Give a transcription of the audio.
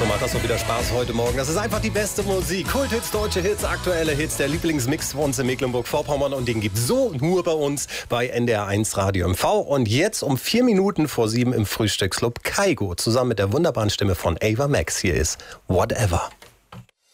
So macht das doch wieder Spaß heute Morgen. Das ist einfach die beste Musik. Kulthits, deutsche Hits, aktuelle Hits, der Lieblingsmix von uns in Mecklenburg-Vorpommern. Und den gibt's so nur bei uns bei NDR1 Radio MV. Und jetzt um 4 Minuten vor 7 im Frühstücksclub Kaigo. Zusammen mit der wunderbaren Stimme von Ava Max. Hier ist Whatever.